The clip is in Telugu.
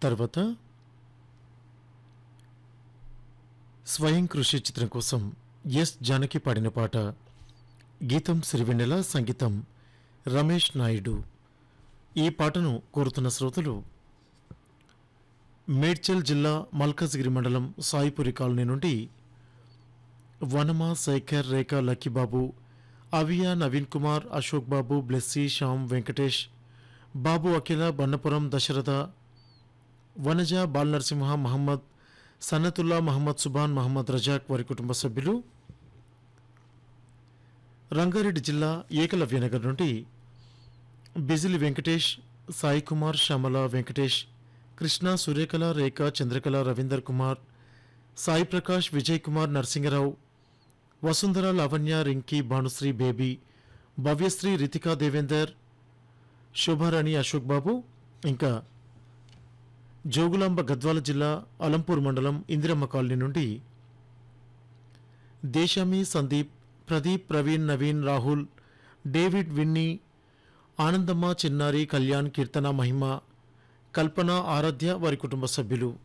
తర్వాత స్వయం కృషి చిత్రం కోసం ఎస్ జానకి పాడిన పాట. గీతం సిరివెన్నెల, సంగీతం రమేష్ నాయుడు. ఈ పాటను కోరుతున్న శ్రోతలు మేడ్చల్ జిల్లా మల్కజ్గిరి మండలం సాయిపురి కాలనీ నుండి వనమా, శేఖర్, రేఖ, లక్కీబాబు, అవియా, నవీన్ కుమార్, అశోక్ బాబు, బ్లెస్సీ, శ్యామ్, వెంకటేష్, బాబు, అఖిల, బన్నపురం, దశరథ, వనజ, బాల్ నరసింహ, మహమ్మద్, సన్నతుల్లా, మహమ్మద్ సుబాన్, మహమ్మద్ రజాక్ వారి కుటుంబ సభ్యులు. రంగారెడ్డి జిల్లా ఏకలవ్యనగర్ నుండి బిజిలి వెంకటేష్, సాయి కుమార్, శ్యామల, వెంకటేష్, కృష్ణ, సూర్యకళ, రేఖ, చంద్రకళ, రవీందర్ కుమార్, సాయి ప్రకాష్, విజయ్ కుమార్, నరసింగరావు, వసుంధర, లావణ్య, రింకీ, భానుశ్రీ, బేబీ, భవ్యశ్రీ, రితికా, దేవేందర్, శోభారాణి, అశోక్ బాబు, ఇంకా జోగులాంబ గద్వాల జిల్లా అలంపూర్ మండలం ఇందిరమ్మ కాలనీ నుండి దేశామి, సందీప్, ప్రదీప్, ప్రవీణ్, నవీన్, రాహుల్, డేవిడ్, విన్నీ, ఆనందమ్మ, చిన్నారి, కళ్యాణ్, కీర్తన, మహిమ, కల్పన, ఆరాధ్య వారి కుటుంబ సభ్యులు.